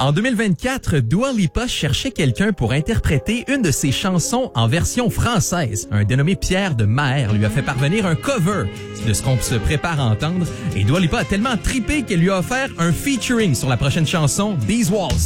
En 2024, Dua Lipa cherchait quelqu'un pour interpréter une de ses chansons en version française. Un dénommé Pierre de Maher lui a fait parvenir un cover de ce qu'on se prépare à entendre. Et Dua Lipa a tellement trippé qu'elle lui a offert un featuring sur la prochaine chanson, These Walls.